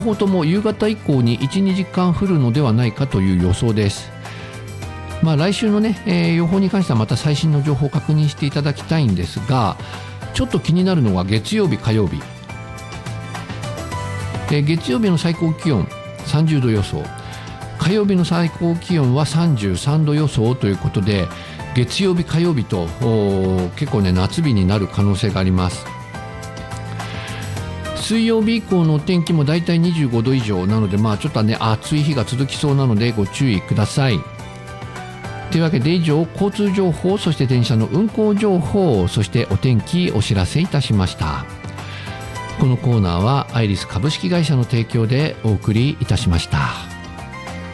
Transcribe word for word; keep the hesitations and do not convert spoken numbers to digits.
両方とも夕方以降にいち、にじかん降るのではないかという予想です。まあ、来週のね、えー、予報に関してはまた最新の情報を確認していただきたいんですが、ちょっと気になるのは月曜日火曜日、えー、月曜日の最高気温さんじゅうど予想、火曜日の最高気温はさんじゅうさんど予想ということで、月曜日火曜日と結構ね夏日になる可能性があります。水曜日以降のお天気もだいたいにじゅうごど以上なので、まあちょっとね暑い日が続きそうなのでご注意ください。というわけで以上、交通情報、そして電車の運行情報、そしてお天気お知らせいたしました。このコーナーはアイリス株式会社の提供でお送りいたしました。